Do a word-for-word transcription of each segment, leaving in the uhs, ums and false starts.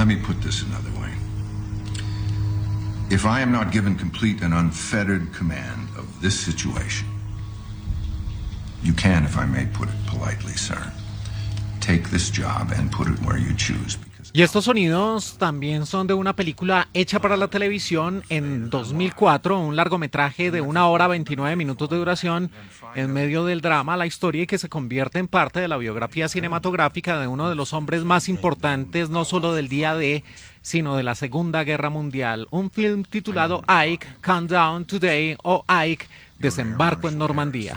Let me put this another way. If I am not given complete and unfettered command of this situation, you can, if I may put it politely, sir, take this job and put it where you choose. Y estos sonidos también son de una película hecha para la televisión en dos mil cuatro, un largometraje de una hora veintinueve minutos de duración, en medio del drama, la historia y que se convierte en parte de la biografía cinematográfica de uno de los hombres más importantes, no solo del día D, sino de la Segunda Guerra Mundial. Un film titulado Ike, Countdown Today o Ike, Desembarco en Normandía.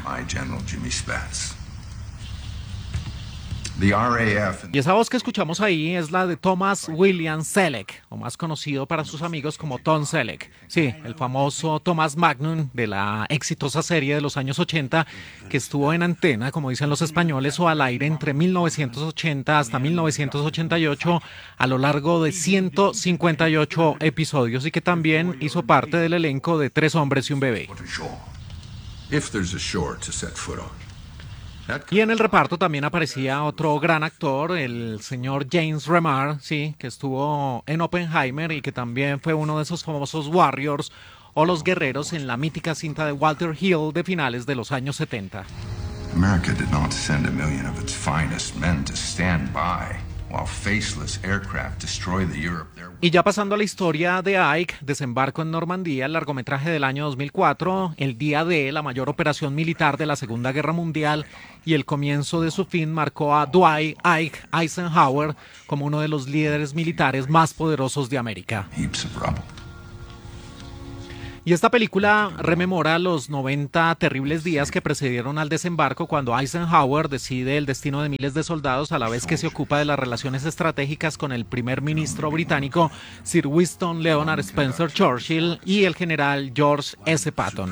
Y esa voz que escuchamos ahí es la de Thomas William Selleck, o más conocido para sus amigos como Tom Selleck. Sí, el famoso Thomas Magnum de la exitosa serie de los años ochenta que estuvo en antena, como dicen los españoles, o al aire entre mil novecientos ochenta hasta mil novecientos ochenta y ocho a lo largo de ciento cincuenta y ocho episodios y que también hizo parte del elenco de Tres hombres y un bebé. Y en el reparto también aparecía otro gran actor, el señor James Remar, sí, que estuvo en Oppenheimer y que también fue uno de esos famosos Warriors o los guerreros en la mítica cinta de Walter Hill de finales de los años setenta. America did not send a million of its finest men to stand by while faceless aircraft destroy the Europe there. Y ya pasando a la historia de Ike, Desembarco en Normandía, el largometraje del año dos mil cuatro, el día D, la mayor operación militar de la Segunda Guerra Mundial y el comienzo de su fin marcó a Dwight Ike Eisenhower como uno de los líderes militares más poderosos de América. Heaps of rubble. Y esta película rememora los noventa terribles días que precedieron al desembarco cuando Eisenhower decide el destino de miles de soldados a la vez que se ocupa de las relaciones estratégicas con el primer ministro británico Sir Winston Leonard Spencer Churchill y el general George S. Patton.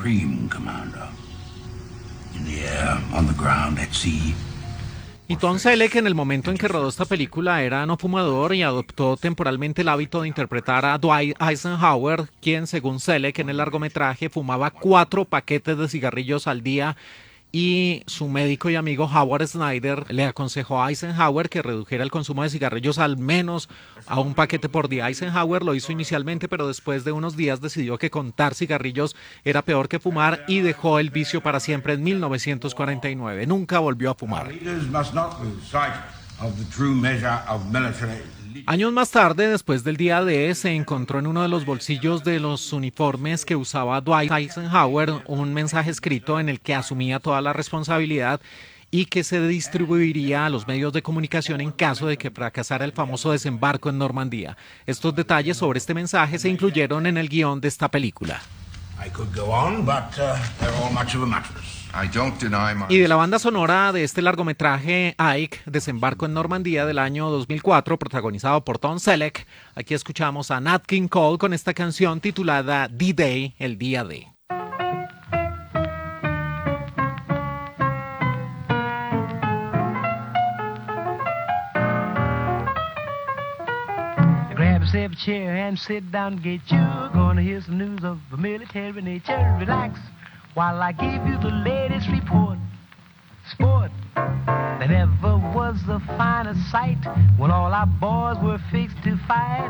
Y Tom Selleck, en el momento en que rodó esta película, era no fumador y adoptó temporalmente el hábito de interpretar a Dwight Eisenhower, quien, según Selleck, en el largometraje fumaba cuatro paquetes de cigarrillos al día, y su médico y amigo Howard Snyder le aconsejó a Eisenhower que redujera el consumo de cigarrillos al menos a un paquete por día. Eisenhower lo hizo inicialmente, pero después de unos días decidió que contar cigarrillos era peor que fumar y dejó el vicio para siempre en mil novecientos cuarenta y nueve. Nunca volvió a fumar. Años más tarde, después del día D, se encontró en uno de los bolsillos de los uniformes que usaba Dwight Eisenhower un mensaje escrito en el que asumía toda la responsabilidad y que se distribuiría a los medios de comunicación en caso de que fracasara el famoso desembarco en Normandía. Estos detalles sobre este mensaje se incluyeron en el guión de esta película. Y de la banda sonora de este largometraje Ike, Desembarco en Normandía del año dos mil cuatro, protagonizado por Tom Selleck, aquí escuchamos a Nat King Cole con esta canción titulada D-Day, el día D. Grab yourself a chair and sit down, get you gonna hear some news of the military nature. Relax while I give you the latest report. Sport, there never was a finer sight when all our boys were fixed to fight.